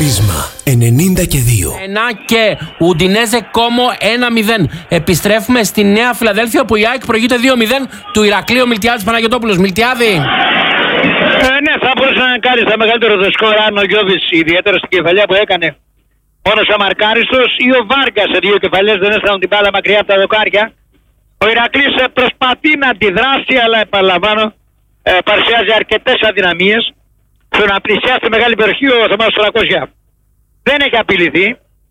Πρίσμα 92. Και Ουντινέζε Κόμο 1-0. Επιστρέφουμε στη Νέα Φιλαδέλφια που η ΑΕΚ προηγείται 2-0 του Ηρακλείου. Μιλτιάδης Παναγιωτόπουλος. Μιλτιάδη. Ναι, θα μπορούσε να κάνει τα μεγαλύτερο το σκορ αν ο Γιώβης, ιδιαίτερα στην κεφαλιά που έκανε μόνος αμαρκάριστος, ή ο Βάργκας σε δύο κεφαλιές δεν έσταναν την μπάλα μακριά από τα δοκάρια. Ο Ηρακλής προσπαθεί να αντιδράσει, αλλά επαναλαμβάνω παρουσιάζει αρκετές αδυναμίες. Στο να πλησιάσει τη μεγάλη περιοχή ο Θωμάς Σολακώσια δεν έχει απειληθεί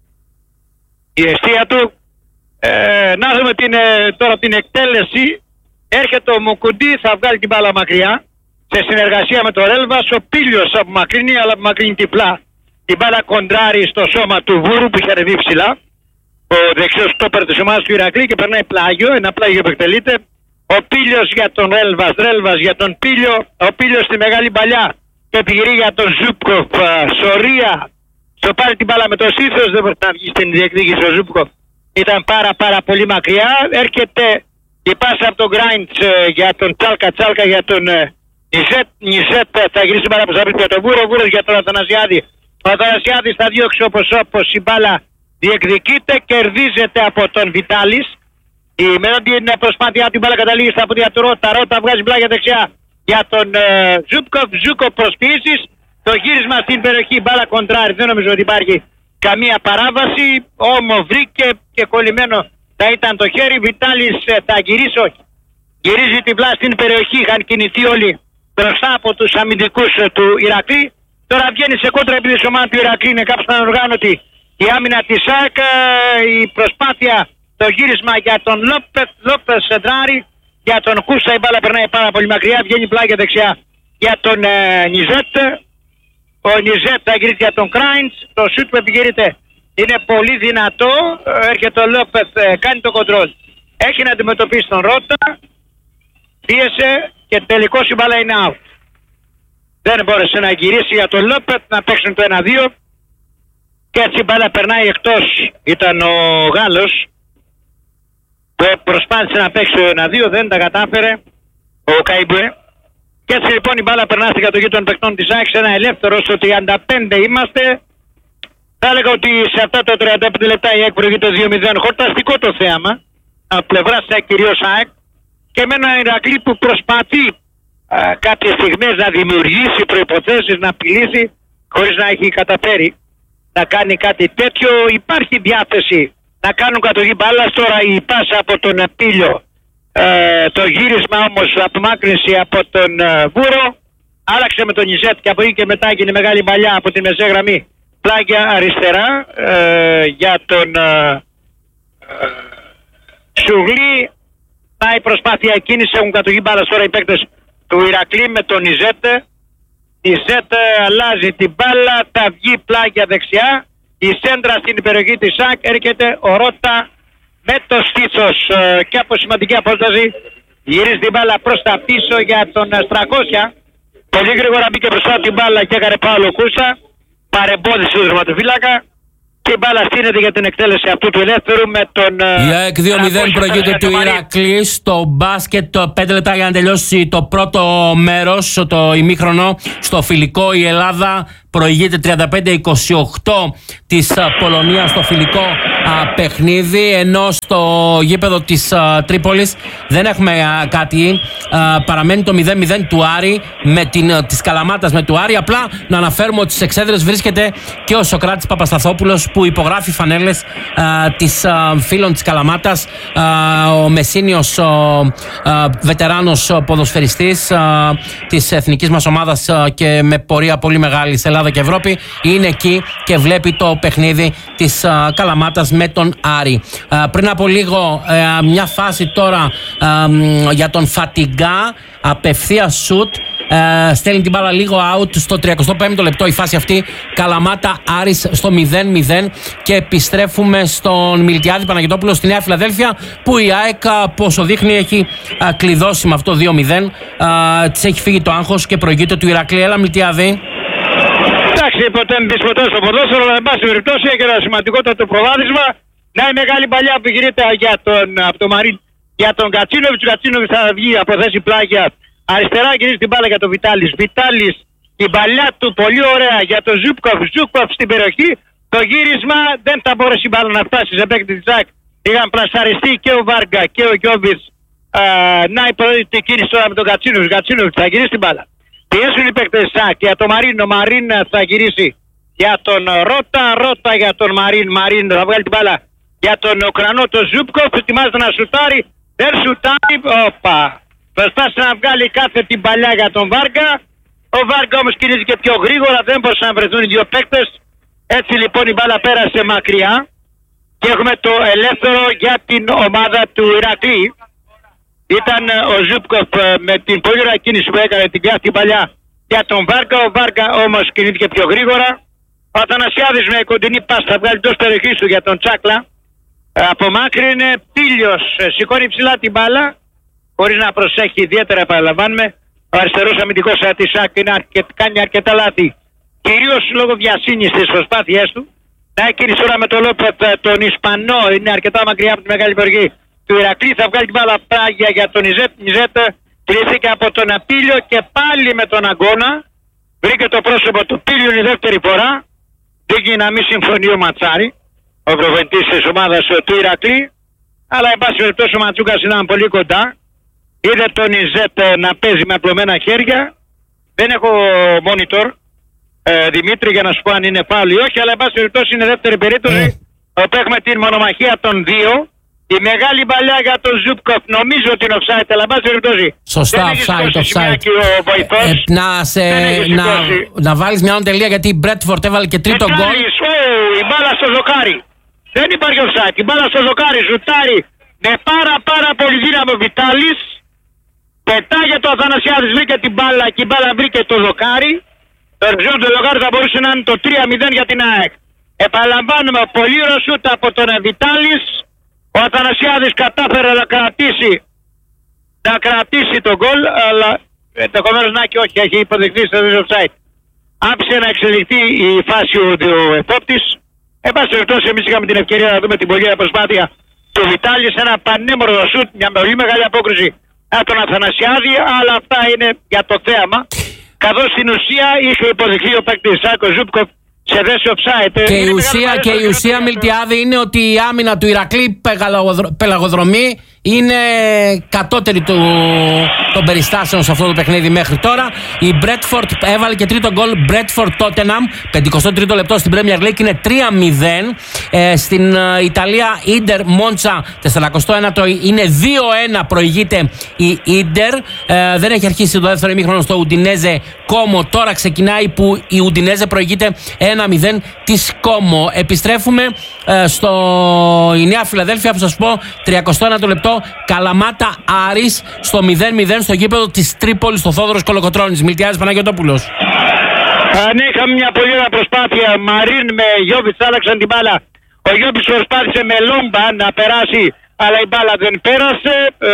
η αιστεία του. Να δούμε τώρα την εκτέλεση. Έρχεται ο Μουκουντή, θα βγάλει την μπάλα μακριά σε συνεργασία με τον Ρέλβας. Ο Πίλιος απομακρύνει, αλλά απομακρύνει τυπλά. Την μπάλα κοντράρει στο σώμα του Βούρου που είχε ανεβεί ψηλά. Ο δεξιός στόπερ της ομάδας του Ηρακλή και περνάει πλάγιο. Ένα πλάγιο που εκτελείται. Ο Πίλιος για τον Ρέλβας, Ρέλβας για τον Πίλιο. Ο Πίλιος στη μεγάλη παλιά και επιχειρεί για τον Ζούπκοφ. Σωρία. Στο πάρει την μπάλα με το Σύθος, δεν μπορεί να βγει στην διεκδίκηση ο Ζούπκοφ. Ήταν πάρα πολύ μακριά. Έρχεται η πάσα από τον Γκράιντς για τον Τσάλκα για τον Νιζέτ. Θα γυρίσει την μπάλα προς τα για τον Βούρο. Βούρος για τον Αθανασιάδη. Ο Αθανασιάδης θα διώξει όπως η μπάλα διεκδικείται. Κερδίζεται από τον Βιτάλης. Μετά την προσπάθειά του η μπάλα καταλήγει στα πόδια του Ρότα. Ρότα βγάζει πλάγια δεξιά για τον Ζούπκοφ. Ζούπκοφ προσποιήσεις. Το γύρισμα στην περιοχή, μπάλα κοντράρι. Δεν νομίζω ότι υπάρχει καμία παράβαση. Όμο βρήκε και κολλημένο θα ήταν το χέρι. Βιτάλης θα γυρίσει, όχι. Γυρίζει την πλάση στην περιοχή. Είχαν κινηθεί όλοι μπροστά από τους αμυντικούς του Ηρακλή. Τώρα βγαίνει σε κόντρα επειδή η ομάδα του Ηρακλή είναι κάπως ανοργάνωτη. Η άμυνα της ΑΕΚ, η προσπάθεια, το γύρισμα για τον Λόπες Σεντράρη. Για τον Κούστα η μπάλα περνάει πάρα πολύ μακριά. Βγαίνει πλάγια δεξιά για τον Νιζέτ. Ο Νιζέτ θα γυρίσει για τον Κράιντς. Το σούτ που επιχειρείται είναι πολύ δυνατό. Έρχεται ο Λόπεθ, κάνει το κοντρόλ. Έχει να αντιμετωπίσει τον Ρότα. Πίεσε και τελικώς η μπάλα είναι out. Δεν μπόρεσε να γυρίσει για τον Λόπεθ να παίξουν το 1-2. Και έτσι η μπάλα περνάει εκτός. Ήταν ο Γάλλος που προσπάθησε να παίξει το 1-2. Δεν τα κατάφερε ο Καϊμπουέ. Και έτσι λοιπόν η μπάλα περνά στην κατοχή των παικτών της ΑΕΚ. Ένα ελεύθερο στο 35 είμαστε. Θα έλεγα ότι σε αυτά τα 35 λεπτά η ΑΕΚ προηγείται 2-0. Χορταστικό το θέαμα. Από πλευράς ΑΕΚ κυρίως ΑΕΚ. Και με ένα Ηρακλή που προσπαθεί κάποιες στιγμές να δημιουργήσει προϋποθέσεις, να απειλήσει χωρίς να έχει καταφέρει να κάνει κάτι τέτοιο. Υπάρχει διάθεση να κάνουν κατοχή μπάλας. Τώρα η πάσα από τον Πίλιο. Το γύρισμα όμως, απομάκρυνση από τον Βούρο, άλλαξε με τον Νιζέτ και από εκεί και μετά έγινε μεγάλη παλιά από τη μεσαία γραμμή πλάγια αριστερά για τον Σουγλή. Πάει προσπάθεια κίνηση, έχουν κατοχή μπάλας τώρα οι παίκτες του Ηρακλή με τον Νιζέτ. Νιζέτ αλλάζει την μπάλα, θα βγει πλάγια δεξιά. Η σέντρα στην περιοχή της ΣΑΚ, έρχεται ο Ρότα με το στήθος και από σημαντική απόσταση γυρίζει την μπάλα προς τα πίσω για τον Στρακώσια. Πολύ γρήγορα μπήκε μπροστά την μπάλα και έκανε Παύλο Κούστα. Παρεμπόδισε του τερματοφύλακα και η μπάλα στείνεται για την εκτέλεση αυτού του ελεύθερου με τον... Η ΑΕΚ 2-0 προηγείται του Ηρακλή στο μπάσκετ. 5 λεπτά για να τελειώσει το πρώτο μέρος, το ημίχρονο. Στο φιλικό η Ελλάδα προηγείται 35-28 της Πολωνίας στο φιλικό παιχνίδι, ενώ στο γήπεδο της Τρίπολης δεν έχουμε κάτι. Παραμένει το 0-0 του Άρη με της Καλαμάτας με του Άρη. Απλά να αναφέρουμε ότι στις εξέδρες βρίσκεται και ο Σοκράτης Παπασταθόπουλος που υπογράφει φανέλες της φίλων της Καλαμάτας. Ο Μεσίνιος βετεράνος ποδοσφαιριστής της εθνικής μας ομάδας και με πορεία πολύ μεγάλη σε Ελλάδα και Ευρώπη είναι εκεί και βλέπει το παιχνίδι της Καλαμάτας με τον Άρη. Πριν από λίγο μια φάση τώρα για τον Φατιγκά, απευθεία σουτ, στέλνει την μπάλα λίγο out στο 35ο λεπτό η φάση αυτή. Καλαμάτα Άρης στο 0-0 και επιστρέφουμε στον Μιλτιάδη Παναγιωτόπουλο στη Νέα Φιλαδέλφια που η ΑΕΚ, πόσο δείχνει, έχει κλειδώσει με αυτό 2-0. Της έχει φύγει το άγχος και προηγείται του Ηρακλή. Έλα Μιλτιάδη. Εντάξει, ποτέ μην πεις ποτέ στο ποδόσφαιρο, αλλά εν πάση περιπτώσει έχει ένα σημαντικότατο προβάδισμα. Να η μεγάλη παλιά που γυρείται για τον Κατσίνοβιτς. Ο Κατσίνοβιτς θα βγει από θέση πλάγια αριστερά, γυρίζει την μπάλα για τον Βιτάλης. Βιτάλης την παλιά του πολύ ωραία για τον Ζούπκοφ στην περιοχή. Το γύρισμα δεν θα μπορέσει η μπάλα να φτάσει σε παίκτη της ΑΕΚ. Είχαν πλασαριστεί και ο Βάργα και ο Γιώβιτς. Να η πρώτη κίνηση τώρα με τον Κατσίνοβιτς θα γυρίσει την μπάλα. Πιέσουν οι παίκτες της ΑΕΚ για τον Μαρίν. Ο Μαρίν θα γυρίσει για τον Ρότα για τον Μαρίν θα βγάλει την μπάλα για τον Ουκρανό, τον Ζούπκοφ. Ετοιμάζεται να σουτάρει. Δεν σουτάρει. Προσπάθησε να βγάλει κάθε την παλιά για τον Βάργα. Ο Βάργα όμως κινήθηκε και πιο γρήγορα. Δεν μπορούσαν να βρεθούν οι δύο παίκτες. Έτσι λοιπόν η μπάλα πέρασε μακριά. Και έχουμε το ελεύθερο για την ομάδα του Ηρακλή. Ήταν ο Ζούπκοφ με την πολύ ωραία κίνηση που έκανε την κάθε παλιά για τον Βάργα. Ο Βάργα όμως κινήθηκε πιο γρήγορα. Ο Αθανασιάδης με κοντινή πάστα θα βγάλει τόσο περιοχή του για τον Τσάκλα. Απομάκρυνε, Πίλιος σηκώνει ψηλά την μπάλα. Χωρίς να προσέχει ιδιαίτερα, επαναλαμβάνουμε. Ο αριστερός αμυντικός της ΑΕΚ κάνει αρκετά λάθη. Κυρίως λόγω βιασύνης στις προσπάθειές του. Να έχει τώρα με τον Λόπετ τον Ισπανό. Είναι αρκετά μακριά από τη μεγάλη περιοχή του Ηρακλή. Θα βγάλει την μπάλα πράγια για τον Ιζέτ. Κλείθηκε από τον Απίλιο και πάλι με τον Αγκώνα. Βρήκε το πρόσωπο του Πίλιου η δεύτερη φορά. Δείχνει να μην συμφωνεί ο Ματσάρη, ο προπονητής της ομάδας του Ηρακλή. Αλλά εν πάση περιπτώσει ο Ματσούκας ήταν πολύ κοντά. Είδε τον Ιζέτ να παίζει με απλωμένα χέρια. Δεν έχω monitor, Δημήτρη, για να σου πω αν είναι φάουλ ή όχι, αλλά εν πάση περιπτώσει είναι δεύτερη περίπτωση όπου έχουμε την μονομαχία των δύο. Η μεγάλη παλιά για τον Ζούπκοφ νομίζω ότι είναι offside, αλλά εν πάση περιπτώσει. Σωστά, offside. Να βάλεις μια τελεία γιατί η Μπρέτφορντ έβαλε και τρίτο γκολ. Η μπάλα στο δοκάρι. Δεν υπάρχει offside. Η μπάλα στο δοκάρι ζουτάρει με πάρα πολύ δύναμο Βιτάλης. Πετάγε το Αθανασιάδης, βρήκε την μπάλα και η μπάλα βρήκε το δοκάρι. Το ρεζιόν του δοκάρι θα μπορούσε να είναι το 3-0 για την ΑΕΚ. Επαναλαμβάνουμε, πολύ ωραίο σούτ από τον Βιτάλης. Ο Αθανασιάδης κατάφερε να κρατήσει τον γκολ, αλλά ενδεχομένως να και όχι, έχει υποδεχθεί στο offside. Άφησε να εξελιχθεί η φάση ο επόπτης. Εν πάση περιπτώσει, εμείς είχαμε την ευκαιρία να δούμε την πολύ προσπάθεια του Βιτάλη σε ένα πανέμορφο σούτ, μια πολύ μεγάλη απόκριση από τον Αθανασιάδη, αλλά αυτά είναι για το θέαμα. Καθώς στην ουσία είχε υποδεχθεί ο παίκτης Σάκο Ζούπκοφ σε θέση offside. Και η ουσία Μιλτιάδη είναι ότι η άμυνα του Ηρακλή πελαγοδρομή είναι κατώτερη των περιστάσεων σε αυτό το παιχνίδι μέχρι τώρα. Η Μπρέτφορντ έβαλε και τρίτο γκολ. Μπρέτφορντ Τότεναμ, 53ο λεπτό στην Premier League, είναι 3-0. Στην Ιταλία, Ίντερ Μόντσα, 49ο, είναι 2-1 προηγείται η Ίντερ. Δεν έχει αρχίσει το δεύτερο ημίχρονο στο Ουντινέζε Κόμο. Τώρα ξεκινάει που η Ουντινέζε προηγείται 1-0 της Κόμο. Επιστρέφουμε η Νέα Φιλαδέλφια που σας πω, 31ο λεπτό. Καλαμάτα Άρης στο 0-0 στο γήπεδο της Τρίπολης, στο Θόδωρος Κολοκοτρώνης. Μιλτιάδης Παναγιωτόπουλος. Ναι, είχαμε μια πολύ ωραία προσπάθεια. Μαρίν με Γιώβιτς άλλαξαν την μπάλα. Ο Γιώβιτς προσπάθησε με Λόμπα να περάσει, αλλά η μπάλα δεν πέρασε.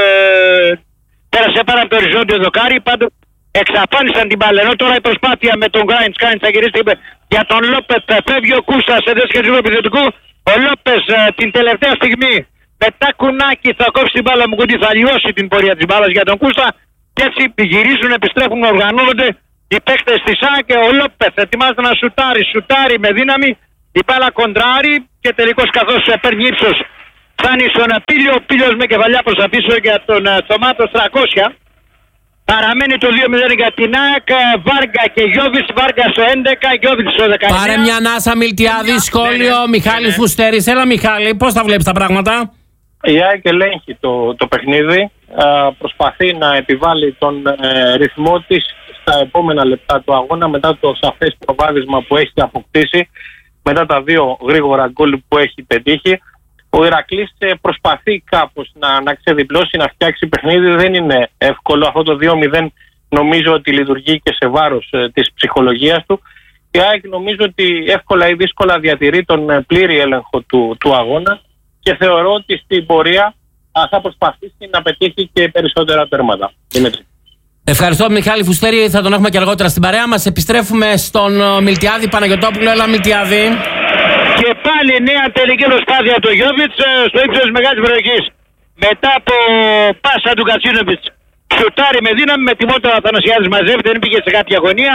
Πέρασε πάρα από το οριζόντιο δοκάρι. Πάντως εξαφάνισαν την μπάλα. Ενώ τώρα η προσπάθεια με τον Γκράιντς θα γυρίσει για τον Λόπετ. Φεύγει ο Κούστας σε θέση χεριζού επιθετικού. Ο Λόπες την τελευταία στιγμή μετά κουνάκι θα κόψει την μπάλα μου κουτί, θα λιώσει την πορεία της μπάλας για τον Κούστα. Και έτσι γυρίζουν, επιστρέφουν, οργανώνονται οι παίκτες της ΑΕΚ. Και ο Λόπεθ ετοιμάζεται να σουτάρει με δύναμη. Η μπάλα κοντράρει και τελικώς καθώς παίρνει ύψος φτάνει στον Πίλιο. Ο Πίλιος με κεφαλιά προς τα πίσω για τον Τομάτος 300. Παραμένει το 2-0 για την ΑΕΚ. Βάργα και Γιώβιτς. Βάργα στο 11, Γιώβιτς στο 19. Πάρε μια ανάσα Μιλτιάδη, σχόλιο Μιχάλης Φουστέρης. Έλα Μιχάλη, πώς τα βλέπεις τα πράγματα? Η ΑΕΚ ελέγχει το παιχνίδι, προσπαθεί να επιβάλλει τον ρυθμό της στα επόμενα λεπτά του αγώνα μετά το σαφές προβάδισμα που έχει αποκτήσει, μετά τα δύο γρήγορα γκολ που έχει πετύχει. Ο Ηρακλής προσπαθεί κάπως να ξεδιπλώσει, να φτιάξει παιχνίδι. Δεν είναι εύκολο. Αυτό το 2-0 νομίζω ότι λειτουργεί και σε βάρος της ψυχολογίας του. Η ΑΕΚ νομίζω ότι εύκολα ή δύσκολα διατηρεί τον πλήρη έλεγχο του αγώνα και θεωρώ ότι στην πορεία θα προσπαθήσει να πετύχει και περισσότερα τέρματα. Ευχαριστώ Μιχάλη Φουστέρη, θα τον έχουμε και αργότερα στην παρέα μας. Επιστρέφουμε στον Μιλτιάδη Παναγιωτόπουλο. Έλα Μιλτιάδη. Και πάλι νέα τελική προσπάθεια του Γιώβιτς στο ύψος της μεγάλης περιοχής. Μετά από πάσα του Κατσίνοβιτς, σουτάρει με δύναμη, με τιμότητα ο Αθανασιάδης μαζεύει, δεν πήγε σε κάποια αγωνία.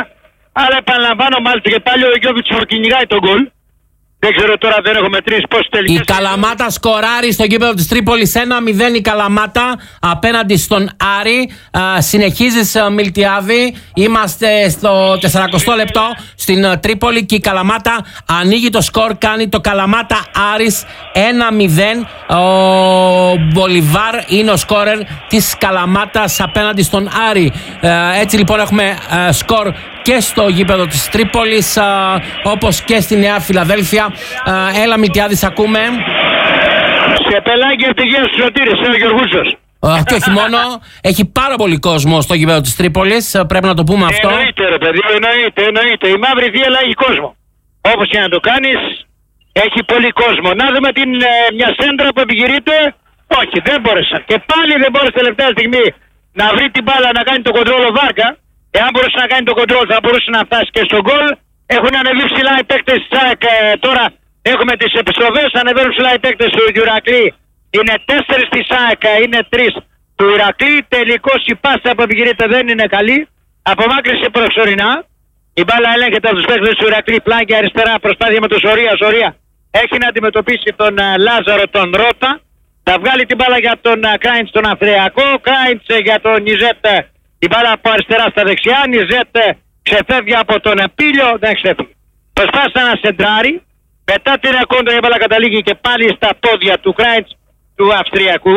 Αλλά επαναλαμβάνω, μάλιστα και πάλι ο Γιώβιτς κυνηγάει τον γκολ. Δεν ξέρω τώρα, δεν έχω μετρήσει πώς τελικές. Η Καλαμάτα σκοράρει στο γήπεδο της Τρίπολης 1-0 η Καλαμάτα απέναντι στον Άρη. Συνεχίζεις, Μιλτιάδη. Είμαστε στο 40 λεπτό στην Τρίπολη και η Καλαμάτα ανοίγει το σκορ. Κάνει το Καλαμάτα Άρης 1-0. Ο Μπολιβάρ είναι ο σκόρερ της Καλαμάτας απέναντι στον Άρη. Έτσι λοιπόν έχουμε σκορ και στο γήπεδο της Τρίπολης όπως και στη Νέα Φιλαδέλφια. Έλα Μιλτιάδης, ακούμε. Σε πελάγει ευτυχία στους Σωτήρες, είναι ο Γεωργούσος. Και όχι μόνο, έχει πάρα πολύ κόσμο στο γήπεδο της Τρίπολης, πρέπει να το πούμε αυτό. Εννοείται ρε παιδί, εννοείται. Η Μαύρη Θύελλα έχει κόσμο. Όπως και να το κάνεις, έχει πολύ κόσμο. Να δούμε μια σέντρα που επιχειρείται. Όχι, δεν μπόρεσαν. Και πάλι δεν μπόρεσε τελευταία στιγμή να βρει την μπάλα να κάνει το κοντρόλ ο Βάρκα. Εάν μπορούσε να κάνει το κοντρόλ θα μπορούσε να φτάσει και στον γκολ. Έχουν ανεβεί ψηλά οι παίκτες της ΑΕΚ. Τώρα έχουμε τις επιστροφές. Ανεβαίνουν ψηλά οι παίκτες του Ηρακλή. Είναι 4 της ΑΕΚ, είναι 3 του Ηρακλή. Τελικώς η πάσα που επιχειρείται δεν είναι καλή. Απομάκρυνση προσωρινά. Η μπάλα έλεγχεται από τους παίκτες του Ηρακλή. Πλάγια αριστερά, προσπάθεια με τον Σωρία. Σωρία έχει να αντιμετωπίσει τον Λάζαρο, τον Ρώτα. Θα βγάλει την μπάλα για τον Κράιντς τον Αυστριακό. Κράιντς για τον Νιζέτ. Η μπάλα από αριστερά στα δεξιά. Νιζέτ ξεφεύγει από τον Πίλιο. Δεν ξεφεύγει. Προσπάθησε να σεντράρει. Μετά την κόντρα η μπάλα καταλήγει και πάλι στα πόδια του Κράιντς του Αυστριακού.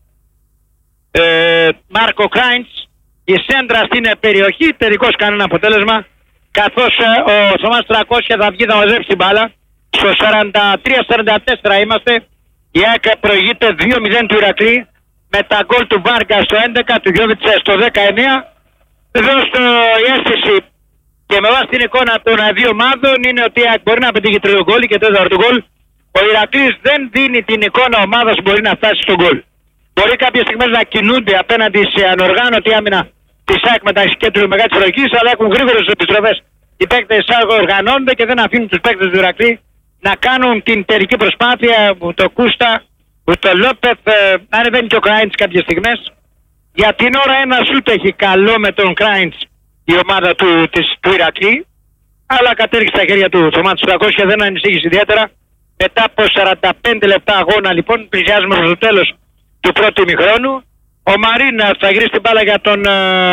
Μάρκο Κράιντς. Η σέντρα στην περιοχή. Τελικώς κανένα αποτέλεσμα. Καθώς ο Θωμάς 300 θα βγει να μαζέψει την μπάλα. Στο 43-44 είμαστε. Η ΑΕΚ προηγείται 2-0 του Ηρακλή. Με τα γκολ του Βάρκα στο 11, του Γιώβιτς στο 19. Εδώ η αίσθηση και με βάση την εικόνα των δύο ομάδων είναι ότι μπορεί να πετύχει τρίτο γκολ και τέταρτο γκολ. Ο Ηρακλής δεν δίνει την εικόνα ομάδας που μπορεί να φτάσει στο γκολ. Μπορεί κάποιες στιγμές να κινούνται απέναντι σε ανοργάνωτη άμυνα της ΑΕΚ μεταξύ κέντρου και μεγάλης περιοχής, αλλά έχουν γρήγορες επιστροφές. Οι παίκτες της ΑΕΚ οργανώνονται και δεν αφήνουν τους παίκτες του Ηρακλή να κάνουν την τελική προσπάθεια. Το Κούστα, το Λόπεθ, ανεβαίνει και ο Κράιντς κάποιες στιγμές. Για την ώρα ένα σούτ έχει καλό με τον Κράιντς η ομάδα του Ηρακλή, αλλά κατέληξε στα χέρια του Θωμά του 300 και δεν ανησύχησε ιδιαίτερα. Μετά από 45 λεπτά αγώνα λοιπόν πλησιάζουμε προς το τέλος του πρώτου ημιχρόνου. Ο Μαρίν θα γυρίσει την μπάλα για τον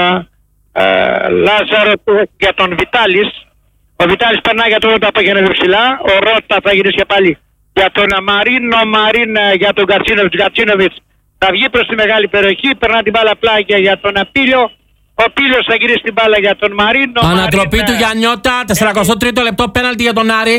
Λάζαρο, για τον Βιτάλης. Ο Βιτάλης περνάει για τον Ρώτα που έχει ανέβει ψηλά. Ο Ρώτα θα γυρίσει και πάλι για τον Μαρίν. Ο Μαρίν για τον Γκατσίνοβιτς θα βγει προς τη μεγάλη περιοχή. Περνά την μπάλα πλάγια για τον Πίλιο. Ο Πίλιος θα γυρίσει την μπάλα για τον Μαρίν. Ανατροπή του Γιαννιώτα, 43ο λεπτό, πέναλτι για τον Άρη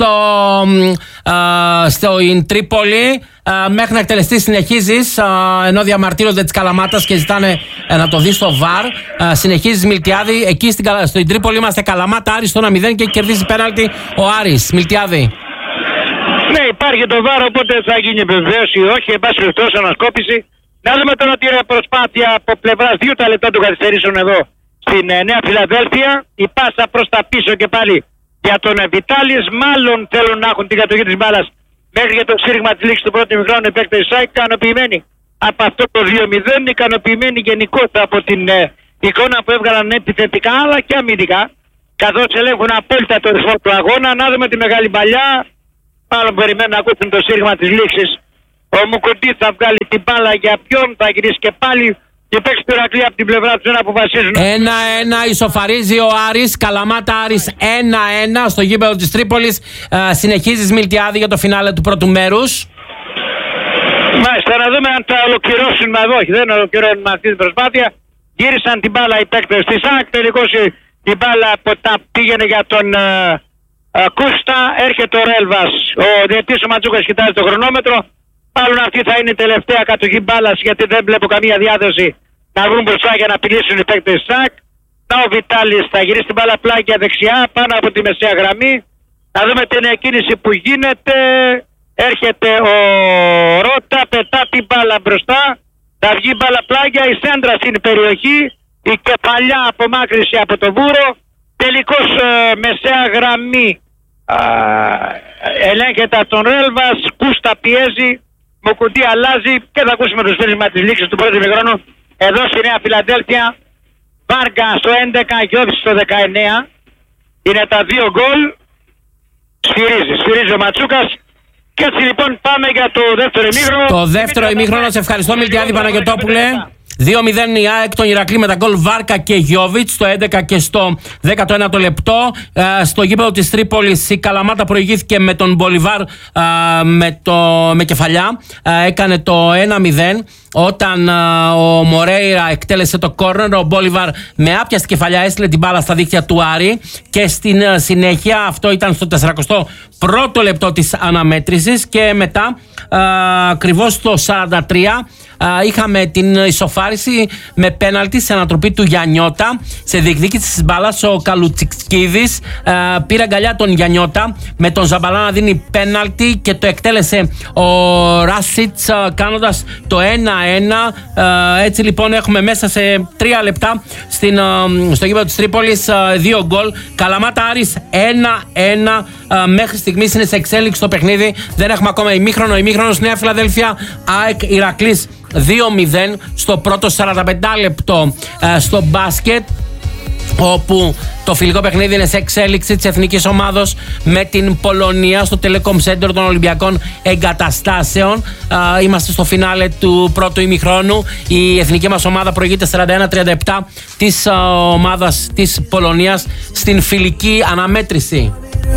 στο Τρίπολη. Μέχρι να εκτελεστεί συνεχίζεις, ενώ διαμαρτύρονται της Καλαμάτας και ζητάνε να το δει στο ΒΑΡ. Συνεχίζεις Μιλτιάδη, εκεί στην Τρίπολη είμαστε Καλαμάτα, Άρης στο 1-0 και κερδίζει πέναλτι ο Άρης. Μιλτιάδη. Ναι, υπάρχει το ΒΑΡ, οπότε θα γίνει βεβαίως ή όχι, εν πάση περιπτώσει ανασκόπηση. Να δούμε τώρα ότι είναι προσπάθεια από πλευράς 2 τα λεπτά του καθυστερήσεων εδώ στην Νέα Φιλαδέλφια. Η πάσα προς τα πίσω και πάλι για τον Βιτάλης. Μάλλον θέλουν να έχουν την κατοχή της μπάλας μέχρι για το σύρριγμα της λήξης του πρώτου ημιχρόνου. Οι παίκτες της ΑΕΚ ικανοποιημένοι από αυτό το 2-0, ικανοποιημένοι γενικότερα από την εικόνα που έβγαλαν επιθετικά αλλά και αμυντικά. Καθώς ελέγχουν απόλυτα το ρυθμό του αγώνα. Να δούμε τη μεγάλη παλιά. Μάλλον περιμένουν να ακούσουν το σύρριγμα της λήξης. Ο Μουκουντή θα βγάλει την μπάλα για ποιον, θα γυρίσει και πάλι και παίξει το Ηρακλή από την πλευρά του να αποφασίζουν. 1-1 ισοφαρίζει ο Άρης, Καλαμάτα Άρης 1-1 στο γήπεδο της Τρίπολης. Συνεχίζεις Μιλτιάδη για το φινάλε του πρώτου μέρους. Μάλιστα, να δούμε αν θα ολοκληρώσουν εδώ. Όχι, δεν ολοκληρώνουν αυτή την προσπάθεια. Γύρισαν την μπάλα οι παίκτες της ΑΕΚ. Τελικώς η μπάλα πήγαινε για τον Κούστα. Έρχεται ο Ρέλβας. Ο διαιτής ο Ματζούκας κοιτάζει το χρονόμετρο. Μάλλον αυτή θα είναι η τελευταία κατοχή μπάλας, γιατί δεν βλέπω καμία διάθεση να βρουν μπροστά για να απειλήσουν οι παίκτες της ΑΕΚ. Να ο Βιτάλης θα γυρίσει την μπάλα πλάγια δεξιά πάνω από τη μεσαία γραμμή. Να δούμε την κίνηση που γίνεται. Έρχεται ο Ρώτα, πετά την μπάλα μπροστά. Θα βγει μπάλα πλάγια, η σέντρα στην περιοχή. Η κεφαλιά απομάκρυση από το Βούρο. Τελικώς μεσαία γραμμή ελέγχεται από τον Ρέλβας. Κούστα πιέζει. Μουκουντή αλλάζει και θα ακούσουμε το σφύρισμα της λήξης του πρώτου ημιχρόνου εδώ στη Νέα Φιλαδέλφια. Βάργα στο 11, Γιώβιτς στο 19. Είναι τα 2 γκολ. Σφυρίζει ο Ματσούκας. Και έτσι λοιπόν πάμε για το δεύτερο ημίχρονο. Το δεύτερο ημίχρονο, σε ευχαριστώ Μιλτιάδη Παναγιωτόπουλε. 2-0 η ΑΕΚ τον Ηρακλή με τα γκολ Βάρκα και Γιόβιτς στο 11 και στο 19ο λεπτό. Στο γήπεδο της Τρίπολης η Καλαμάτα προηγήθηκε με τον Μπολιβάρ με κεφαλιά. Έκανε το 1-0 όταν ο Μορέιρα εκτέλεσε το κόρνερ. Ο Μπολιβάρ με άπιαστη κεφαλιά έστειλε την μπάλα στα δίχτυα του Άρη. Και στην συνέχεια, αυτό ήταν στο 41ο λεπτό της αναμέτρησης. Και μετά ακριβώς στο 43 είχαμε την ισοφάριση με πέναλτι σε ανατροπή του Γιαννιώτα. Σε διεκδίκηση της μπάλας ο Καλουτσικίδης πήρε αγκαλιά τον Γιαννιώτα με τον Ζαμπαλά να δίνει πέναλτι και το εκτέλεσε ο Ράσιτς κάνοντας το 1-1. Έτσι λοιπόν έχουμε μέσα σε 3 λεπτά στο γήπεδο της Τρίπολης 2 γκολ. Καλαμάτα Άρης 1-1. Μέχρι στιγμής είναι σε εξέλιξη το παιχνίδι. Δεν έχουμε ακόμα ημίχρονος Νέα Φιλαδέλφια ΑΕΚ Ηρακλής 2-0 στο πρώτο 45 λεπτό. Στο μπάσκετ, όπου το φιλικό παιχνίδι είναι σε εξέλιξη της εθνικής ομάδος με την Πολωνία στο Telecom Center των Ολυμπιακών Εγκαταστάσεων. Είμαστε στο φινάλε του πρώτου ημιχρόνου. Η εθνική μας ομάδα προηγείται 41-37 της ομάδας της Πολωνίας στην φιλική αναμέτρηση.